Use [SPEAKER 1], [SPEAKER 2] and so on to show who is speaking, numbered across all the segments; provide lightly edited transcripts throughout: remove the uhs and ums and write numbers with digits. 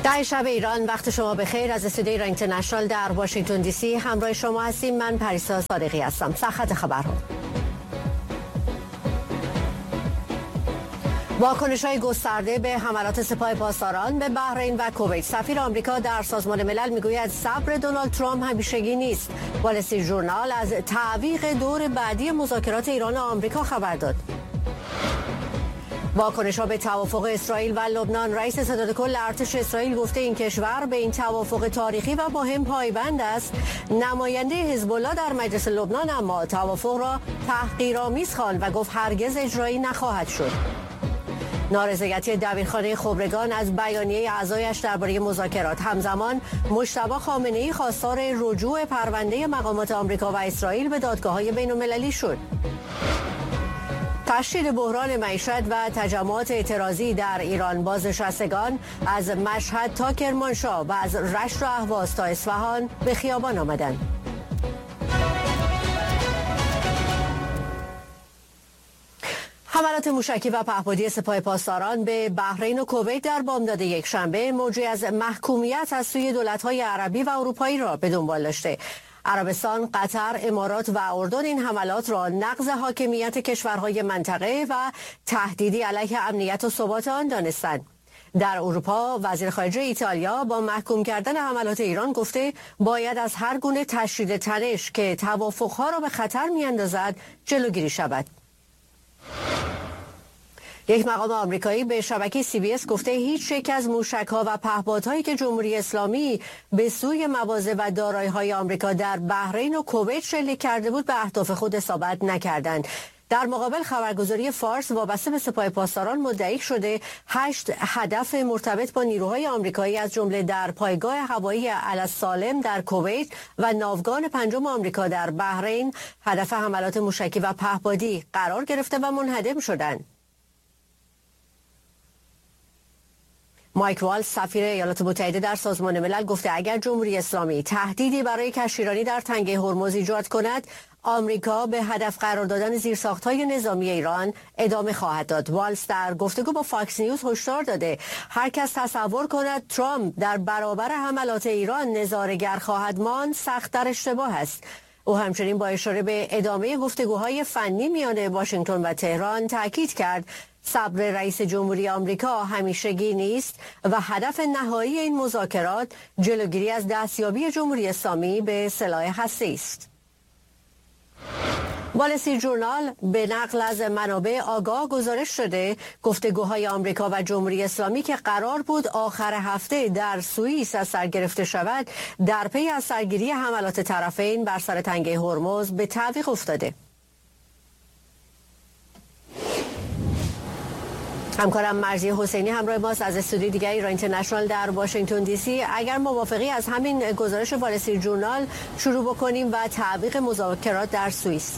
[SPEAKER 1] در شب ایران وقت شما بخیر. از استودیو ایران اینترنشنال در واشنگتن دی سی همراه شما هستیم. من پریسا صادقی هستم. سرخط خبرها: واکنش‌های گسترده به حملات سپاه پاسداران به بحرین و کویت. سفیر آمریکا در سازمان ملل میگوید صبر دونالد ترامپ همیشگی نیست. وال استریت ژورنال از تعویق دور بعدی مذاکرات ایران و آمریکا خبر داد. واکنش‌ها به توافق اسرائیل و لبنان. رئیس ستاد کل ارتش اسرائیل گفته این کشور به این توافق تاریخی و مهم پایبند است. نماینده حزب الله در مجلس لبنان اما توافق را تحقیرآمیز خواند و گفت هرگز اجرایی نخواهد شد. نارضایتی دبیرخانه خبرگان از بیانیه اعضایش درباره مذاکرات. همزمان مجتبی خامنه‌ای خواستار رجوع پرونده مقامات آمریکا و اسرائیل به دادگاه‌های بین‌المللی شد. تشدید بحران معیشت و تجمعات اعتراضی در ایران. بازنشستگان از مشهد تا کرمانشاه و از رشت و اهواز تا اصفهان به خیابان آمدند. حملات موشکی و پهپادی سپاه پاسداران به بحرین و کویت در بامداد یکشنبه موجی از محکومیت از سوی دولت‌های عربی و اروپایی را به دنبال داشته. عربستان، قطر، امارات و اردن این حملات را نقض حاکمیت کشورهای منطقه و تهدیدی علیه امنیت و ثبات آن دانستند. در اروپا وزیر خارجه ایتالیا با محکوم کردن حملات ایران گفته باید از هر گونه تشدید تنش که توافقها را به خطر می‌اندازد جلوگیری شود. یک مقام آمریکایی به شبکه CBS گفته هیچ یک از موشک‌ها و پهپادهایی که جمهوری اسلامی به سوی مواضع و دارایی‌های آمریکا در بحرین و کویت شلیک کرده بود به اهداف خود اصابت نکردند. در مقابل خبرگزاری فارس وابسته به سپاه پاسداران مدعی شده 8 هدف مرتبط با نیروهای آمریکایی از جمله در پایگاه هوایی السالم در کویت و ناوگان پنجم آمریکا در بحرین هدف حملات موشکی و پهپادی قرار گرفته و منهدم شدند. مایک والز سفیر ایالات متحده در سازمان ملل گفته اگر جمهوری اسلامی تهدیدی برای کشتیرانی در تنگه هرمز ایجاد کند، آمریکا به هدف قرار دادن زیرساخت‌های نظامی ایران ادامه خواهد داد. والز در گفتگو با فاکس نیوز هشدار داده هر کس تصور کند ترامپ در برابر حملات ایران نظاره‌گر خواهد ماند سخت‌تر اشتباه است. او همچنین با اشاره به ادامه گفتگوهای فنی میان واشنگتن و تهران تاکید کرد صبر رئیس جمهوری آمریکا همیشگی نیست و هدف نهایی این مذاکرات جلوگیری از دستیابی جمهوری اسلامی به سلاح هسته‌ای است. وال استریت ژورنال به نقل از منابع آگاه گزارش شده گفتگوهای آمریکا و جمهوری اسلامی که قرار بود آخر هفته در سوئیس از سر گرفته شود در پی از سرگیری حملات طرفین بر سر تنگه هرمز به تعویق افتاده. همکارم مرضی حسینی همراه ماست از استودیو دیگری ایران اینترنشنال در واشنگتن دی سی. اگر موافقی از همین گزارش وال استریت ژورنال شروع بکنیم و تعویق مذاکرات در سوئیس.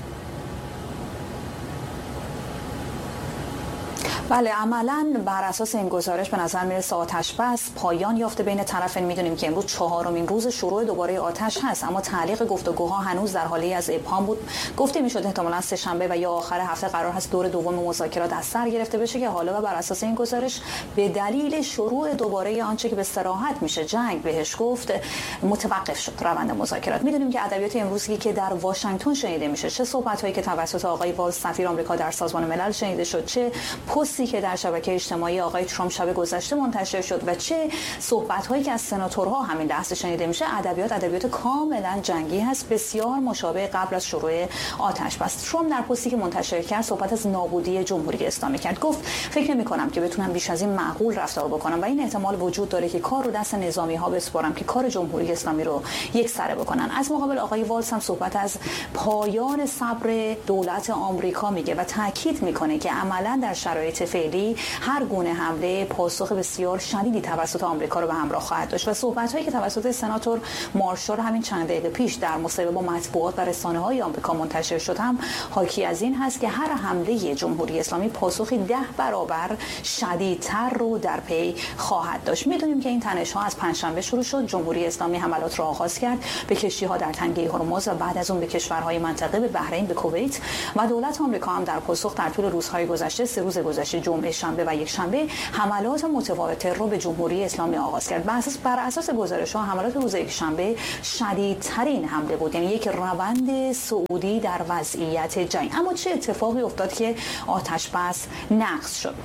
[SPEAKER 2] بله، عملاً بر اساس این گزارش به نظر میرسه آتش بس پایان یافته بین طرفین. میدونیم که امروز 4مین روز شروع دوباره آتش هست، اما تعلیق گفتگوها هنوز در حالی از ابهام بود. گفته میشد احتمالاً سه‌شنبه و یا آخر هفته قرار هست دور دوم مذاکرات از سر گرفته بشه که حالا بر اساس این گزارش به دلیل شروع دوباره آنچه که به صراحت میشه جنگ بهش گفت متوقف شد روند مذاکرات. میدونیم که ادبیات امروزی که در واشنگتن شنیده میشه، چه صحبت‌هایی که توسط آقای والز سفیر آمریکا در سازمان ملل شنیده شد، چه که در شبکه اجتماعی آقای ترامپ شب گذشته منتشر شد و چه صحبت‌هایی که از سناتورها همین لحظه شنیده میشه، ادبیات کاملا جنگی هست، بسیار مشابه قبل از شروع آتش بس. ترامپ در پستی که منتشر کرد صحبت از نابودی جمهوری اسلامی کرد. گفت فکر نمی‌کنم که بتونم بیش از این معقول رفتار بکنم و این احتمال وجود داره که کار رو دست نظامی‌ها بسپارم که کار جمهوری اسلامی رو یکسره بکنن. از مقابل آقای والز هم صحبت از پایان صبر دولت آمریکا میگه و تاکید میکنه که عملاً در شرایط فعلی هر گونه حمله پاسخ بسیار شدیدی توسط آمریکا رو به همراه خواهد داشت و صحبت‌هایی که توسط سناتور مارشال همین چند دقیقه پیش در مصاحبه با مطبوعات و رسانه‌های آمریکا منتشر شد هم حاکی از این هست که هر حمله جمهوری اسلامی پاسخی 10 برابر شدیدتر رو در پی خواهد داشت. می‌دونیم که این تنش‌ها از پنجشنبه شروع شد. جمهوری اسلامی حملات را آغاز کرد به کشتی‌ها در تنگه هرمز و بعد از اون به کشورهای منطقه، به بحرین، به کویت و دولت آمریکا هم در پاسخ در طول روزهای گذشته 3 روز گذشته گذشته جمعه، شنبه و یک شنبه حملات متفاوت رو به جمهوری اسلامی آغاز کرد. بر اساس گزارش‌ها حملات روز یک شنبه شدیدترین حمله بود، یعنی یک روند سعودی در وضعیت جنگ. اما چه اتفاقی افتاد که آتش بس نقض شد؟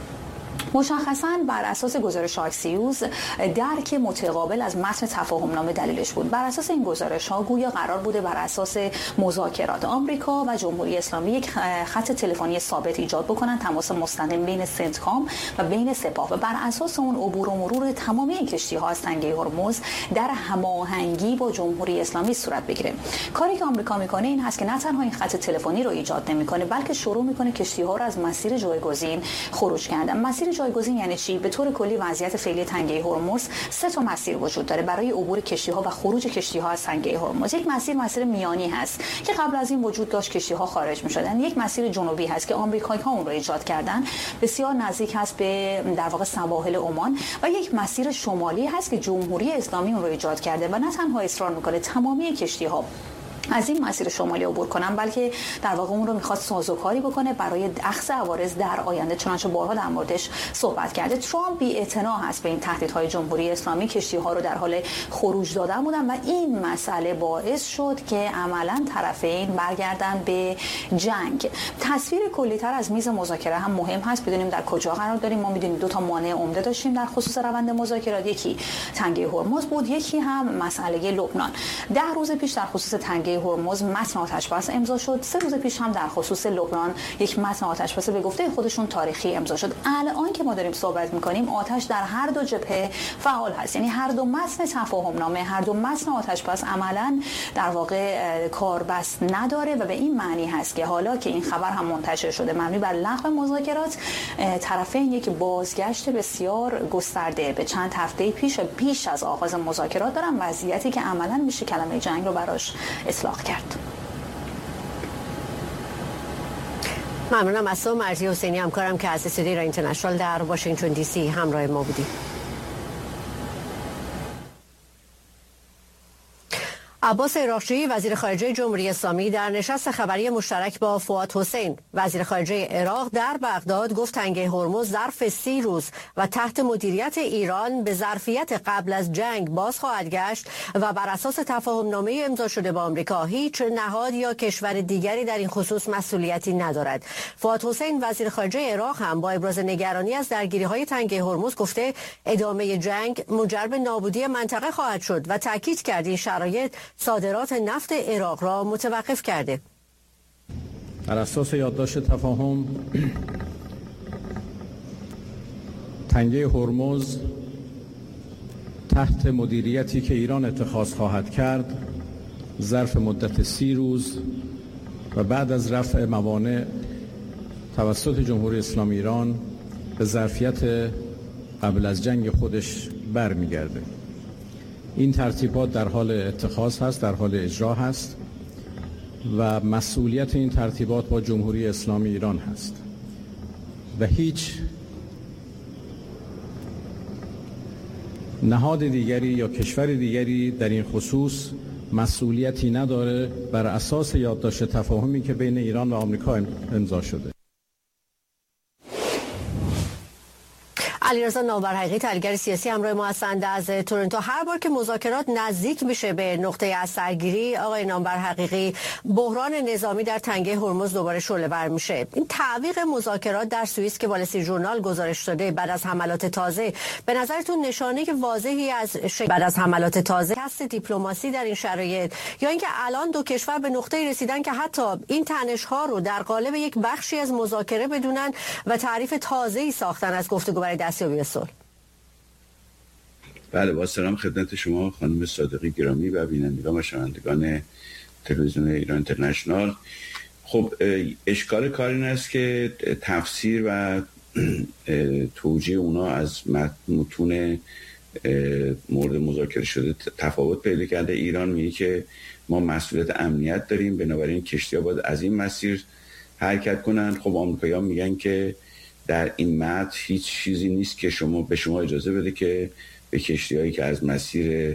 [SPEAKER 2] مشخصاً بر اساس گزارش اکسیوز درک متقابل از متن تفاهمنامه دلیلش بود. بر اساس این گزارش‌ها گویا قرار بوده بر اساس مذاکرات آمریکا و جمهوری اسلامی یک خط تلفنی ثابت ایجاد بکنن، تماس مستقیم بین سنتکام و بین سپاه، و بر اساس اون عبور و مرور تمامی این کشتی‌ها از تنگه هرمز در هماهنگی با جمهوری اسلامی صورت بگیره. کاری که آمریکا میکنه این هست که نه تنها این خط تلفنی رو ایجاد نمیکنه، بلکه شروع میکنه کشتی‌ها رو از مسیر جایگزین خروج کردن. مسیر جایگزین یعنی چی؟ به طور کلی وضعیت فعلی تنگه هرمز 3 مسیر وجود داره برای عبور کشتی‌ها و خروج کشتی‌ها از تنگه هرمز. یک مسیر میانی هست که قبل از این وجود داشت، کشتی‌ها خارج می‌شدن. یک مسیر جنوبی هست که آمریکایی‌ها اون رو ایجاد کردن، بسیار نزدیک هست به در واقع سواحل عمان، و یک مسیر شمالی هست که جمهوری اسلامی اون رو ایجاد کرده و نه تنها اصرار می‌کنه تمامی کشتی‌ها از این مسیر شمالی عبور کنن، بلکه در واقع اون رو میخواد سازوکاری بکنه برای اخذ عوارض در آینده، چنانچه بارها در موردش صحبت کرده. ترامپ بی‌اعتنا هست به این تهدیدهای جمهوری اسلامی، کشتی‌ها رو در حال خروج دادن بودن و این مسئله باعث شد که عملاً طرفین برگردن به جنگ. تصویر کلی‌تر از میز مذاکره هم مهم هست، بدونیم در کجا قرار داریم. ما می‌دونیم 2 مانع عمده داشتیم در خصوص روند مذاکرات، یکی تنگه هرمز بود، یکی هم مسئله لبنان. 10 روز پیش در خصوص تنگه هرمز متن آتش‌بس امضا شد. 3 روز پیش هم در خصوص لبنان یک متن آتش‌بس به گفته خودشون تاریخی امضا شد. الان که ما داریم صحبت می‌کنیم آتش در هر دو جبهه فعال هست، یعنی هر دو متن تفاهمنامه، هر دو متن آتش‌بس عملاً در واقع کاربست نداره و به این معنی هست که حالا که این خبر هم منتشر شده مبنی بر لغو مذاکرات، طرفین یک بازگشت بسیار گسترده به چند هفته پیش از آغاز مذاکرات دارن، وضعیتی که عملاً میشه کلمه جنگ رو براش اطلاق کرد.
[SPEAKER 1] ممنونم از تو مرضی حسینی، همکارم که از استودیو ایران اینترنشنال در واشنگتن دی سی همراه ما بودی. عباس عراقچی وزیر خارجه جمهوری اسلامی در نشست خبری مشترک با فؤاد حسین وزیر خارجه عراق در بغداد گفت تنگه هرمز ظرف 30 روز و تحت مدیریت ایران به ظرفیت قبل از جنگ باز خواهد گشت و بر اساس تفاهمنامه امضا شده با آمریکا هیچ نهاد یا کشور دیگری در این خصوص مسئولیتی ندارد. فؤاد حسین وزیر خارجه عراق هم با ابراز نگرانی از درگیری‌های تنگه هرمز گفته ادامه جنگ منجر به نابودی منطقه خواهد شد و تاکید کرد این شرایط صادرات نفت عراق را متوقف کرده.
[SPEAKER 3] بر اساس یادداشت تفاهم تنگه هرمز تحت مدیریتی که ایران اتخاذ خواهد کرد ظرف مدت 30 روز و بعد از رفع موانع توسط جمهوری اسلامی ایران به ظرفیت قبل از جنگ خودش برمیگرده. این ترتیبات در حال اتخاذ هست، در حال اجرا هست و مسئولیت این ترتیبات با جمهوری اسلامی ایران هست و هیچ نهاد دیگری یا کشور دیگری در این خصوص مسئولیتی نداره بر اساس یادداشت تفاهمی که بین ایران و آمریکا امضا شده.
[SPEAKER 1] علیرضا نامورحقی تحلیلگر سیاسی همراه ما هستند از تورنتو. هر بار که مذاکرات نزدیک میشه به نقطه از سرگیری، آقای نامورحقی، بحران نظامی در تنگه هرمز دوباره شعله‌ور میشه. این تعویق مذاکرات در سوئیس که وال استریت ژورنال گزارش شده بعد از حملات تازه، به نظرتون نشانه واضحی از بعد از حملات تازه هست دیپلماسی در این شرایط، یا اینکه الان دو کشور به نقطه‌ای رسیدن که حتی این تنش‌ها رو در قالب یک بخشی از مذاکره بدونن و تعریف تازه‌ای ساختن از گفتگو برای دستیابی به صلح؟
[SPEAKER 4] بله، با سلام خدمت شما خانم صادقی گرامی و بینندگان و شنوندگان تلویزیون ایران اینترنشنال. خب اشکال کار این است که تفسیر و توجیه اونا از متون مورد مذاکره شده تفاوت پیدا کرده. ایران میگه که ما مسئولیت امنیت داریم، بنابراین کشتی‌ها باید از این مسیر حرکت کنن. خب آمریکایی‌ها میگن که در این متن هیچ چیزی نیست که به شما اجازه بده که به کشتی‌هایی که از مسیر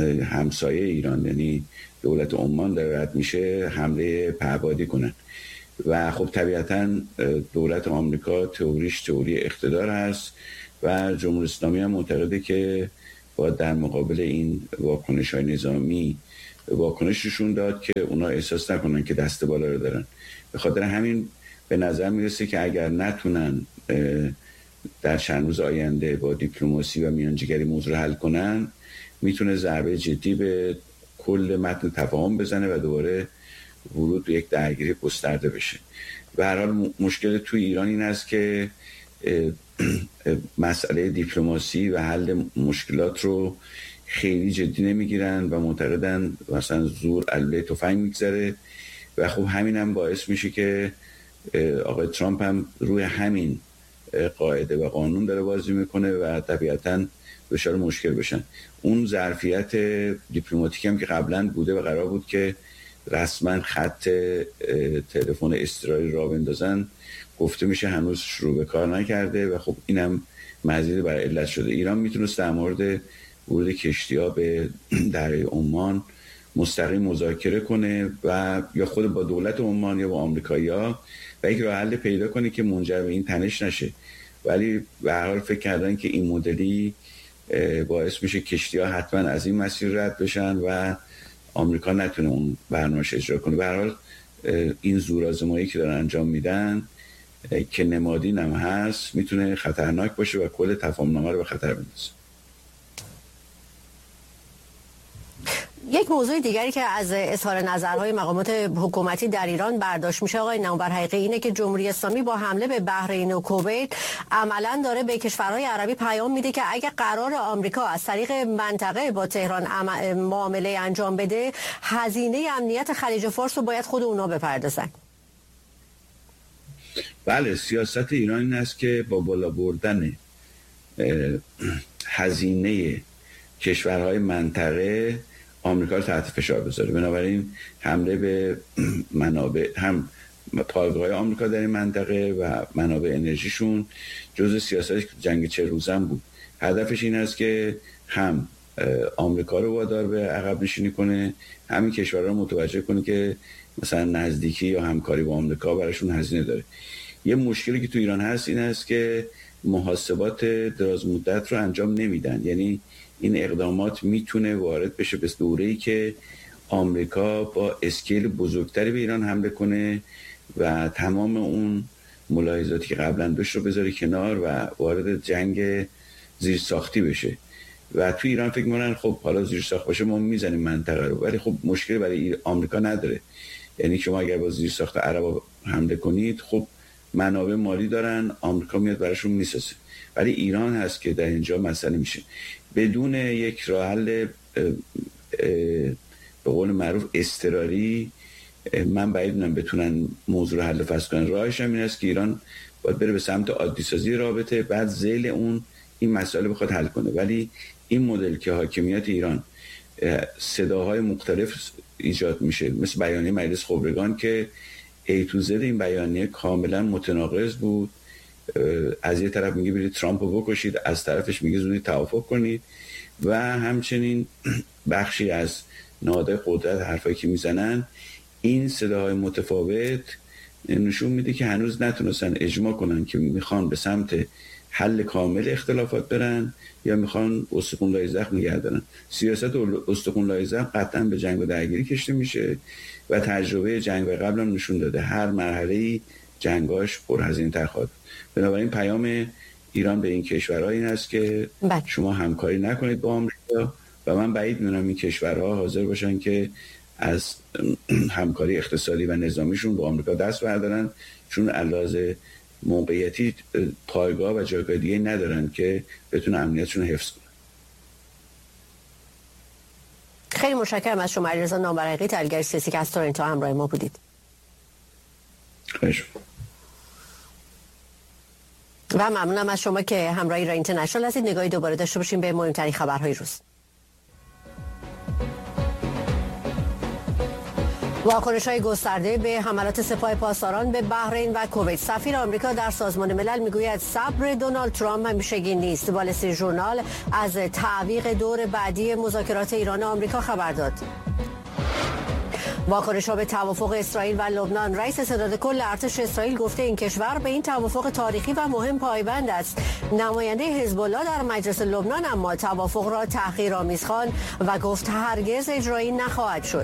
[SPEAKER 4] همسایه ایران یعنی دولت عمان دعوت میشه حمله پهپادی کنن. و خب طبیعتاً دولت آمریکا تئوریش تئوری اقتدار هست و جمهوری اسلامی هم معتقده که باید در مقابل این واکنش‌های نظامی واکنششون داد که اونا احساس نکنن که دست بالا رو دارن. به خاطر همین به نظر میرسه که اگر نتونن در چند روز آینده با دیپلماسی و میانجیگری موضوع حل کنن، میتونه ضربه جدی به کل متن تفاهم بزنه و دوباره ورود به یک درگیری گسترده بشه. به هر حال مشکل توی ایران این است که مسئله دیپلماسی و حل مشکلات رو خیلی جدی نمیگیرن و معتقدن مثلا زور علیه تفنگ میگذره و خب همین هم باعث میشه که آقای ترامپ هم روی همین قاعده و قانون داره بازی میکنه و طبیعتاً دچار مشکل بشن. اون ظرفیت دیپلماتیک هم که قبلا بوده و قرار بود که رسما خط تلفن اضطراری راه بندازن، گفته میشه هنوز شروع به کار نکرده و خب اینم مزید بر علت شده. ایران میتونست در مورد ورود کشتی‌ها به دریای عمان مستقیم مذاکره کنه و یا خود با دولت عمان یا با آمریکایی‌ها و یک راه حل پیدا کنه که منجر به این تنش نشه، ولی به هر حال فکر کردن که این مدلی باعث میشه کشتی‌ها حتما از این مسیر رد بشن و آمریکا نتونه اون برنامه‌اش اجرا کنه. به هر حال این زورآزمایی که دارن انجام میدن که نمادین هم هست میتونه خطرناک باشه و کل تفاهم‌نامه رو به خطر بندازه.
[SPEAKER 1] یک موضوع دیگری که از اظهار نظرهای مقامات حکومتی در ایران برداشت میشه آقای نامور حقیقی اینه که جمهوری اسلامی با حمله به بحرین و کویت عملاً داره به کشورهای عربی پیام میده که اگه قرار آمریکا از طریق منطقه با تهران معامله انجام بده، هزینه امنیت خلیج فارس رو باید خود اونا بپردازن.
[SPEAKER 4] بله، سیاست ایران این است که با بالا بردن هزینه کشورهای منطقه آمریکا رو تحت فشار بذاره. بنابراین حمله به منابع هم پایگاه آمریکا در این منطقه و منابع انرژیشون جزء سیاست جنگ 40 روزه بود. هدفش این است که هم آمریکا رو وادار به عقب نشینی کنه، همین کشورها رو متوجه کنه که مثلا نزدیکی یا همکاری با آمریکا براشون هزینه داره. یه مشکلی که تو ایران هست این است که محاسبات دراز مدت رو انجام نمیدن. یعنی این اقدامات میتونه وارد بشه به دوره‌ای که آمریکا با اسکیل بزرگتری به ایران حمله کنه و تمام اون ملاحظاتی که قبلا داشت رو بذاره کنار و وارد جنگ زیرساختی بشه. و تو ایران فکر می‌کنن خب حالا زیرساخت باشه ما میزنیم منطقه رو، ولی خب مشکلی برای آمریکا نداره. یعنی شما اگر با زیرساخت عرب حمله کنید، خب منابع مالی دارن، آمریکا میاد براشون میسازه. ولی ایران هست که در اینجا مسئله میشه. بدون یک راه حل به قول معروف اضطراری من بعید میدونم بتونن موضوع رو حل فصل کنن. راهش هم این است که ایران باید بره به سمت عادی سازی رابطه، بعد ذیل اون این مسئله بخواد حل کنه. ولی این مدل که حاکمیت ایران صداهای مختلف ایجاد میشه، مثل بیانیه مجلس خبرگان که ای تو زد این بیانیه کاملا متناقض بود. از یه طرف میگه برید ترامپ رو بکشید، از طرفش میگه زودی توافق کنید و همچنین بخشی از نهادهای قدرت حرفایی که میزنن این صداهای متفاوت نشون میده که هنوز نتونستن اجماع کنن که میخوان به سمت حل کامل اختلافات برن یا میخوان استخوان لای زخم نگه دارن. سیاست استخوان لای زخم قطعا به جنگ و درگیری کشته میشه و تجربه جنگ قبل هم نشون داده هر مرحله‌ای جنگاش پرهزینه تر خواهد. بنابراین پیام ایران به این کشورها این است که شما همکاری نکنید با آمریکا و من بعید میدونم این کشورها حاضر باشن که از همکاری اقتصادی و نظامیشون با آمریکا دست بردارن، چون علاوه موقعیتی پایگاه و جایگاه دیگه ندارن که بتونه امنیتشون رو حفظ کنن.
[SPEAKER 1] خیلی متشکرم از شما علیرضا نامور حقیقی، تحلیلگر سیاسی که از تورنتو همراه ما بودید.
[SPEAKER 4] خیلی
[SPEAKER 1] و ممنونم از شما که همراه ایران اینترنشنال هستید. نگاهی دوباره داشته باشیم به مهمترین خبرهای روز. واکنش‌های گسترده به حملات سپاه پاسداران به بحرین و کویت. سفیر آمریکا در سازمان ملل میگوید صبر دونالد ترامپ همیشگی نیست. وال استریت ژورنال از تعویق دور بعدی مذاکرات ایران و آمریکا خبر داد. واکنش‌ها به توافق اسرائیل و لبنان. رئیس ستاد کل ارتش اسرائیل گفته این کشور به این توافق تاریخی و مهم پایبند است. نماینده حزب الله در مجلس لبنان اما توافق را تحقیرآمیز خواند و گفت هرگز اجرایی نخواهد شد.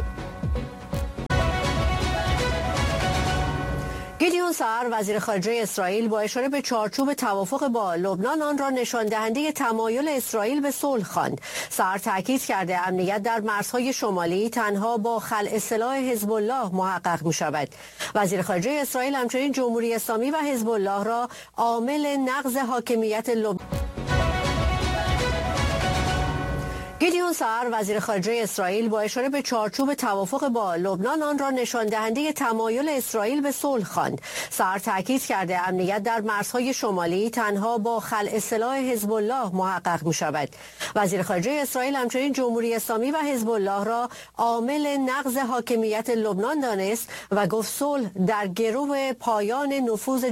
[SPEAKER 1] گیدیون ساعر وزیر خارجه اسرائیل با اشاره به چارچوب توافق با لبنان آن را نشان دهنده تمایل اسرائیل به صلح خواند. ساعر تاکید کرده امنیت در مرزهای شمالی تنها با خلع سلاح حزب الله محقق می شود. وزیر خارجه اسرائیل همچنین جمهوری اسلامی و حزب الله را عامل نقض حاکمیت لبنان. گیدیون ساعر وزیر خارجه اسرائیل با اشاره به چارچوب توافق با لبنان آن را نشان دهنده تمایل اسرائیل به صلح خواند. ساعر تاکید کرده امنیت در مرزهای شمالی تنها با خلع سلاح حزب الله محقق می شود. وزیر خارجه اسرائیل همچنین جمهوری اسلامی و حزب الله را عامل نقض حاکمیت لبنان دانست و گفت صلح در گرو پایان نفوذ